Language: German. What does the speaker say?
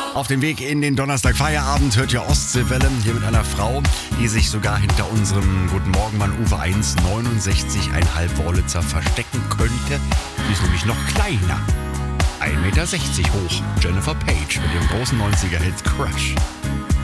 Auf dem Weg in den Donnerstagfeierabend hört ihr Ostseewelle hier mit einer Frau, die sich sogar hinter unserem Guten Morgen Mann Uwe 1 69,5 Wollitzer verstecken könnte. Die ist nämlich noch kleiner. 1,60 Meter hoch. Jennifer Page mit ihrem großen 90er-Hit Crush.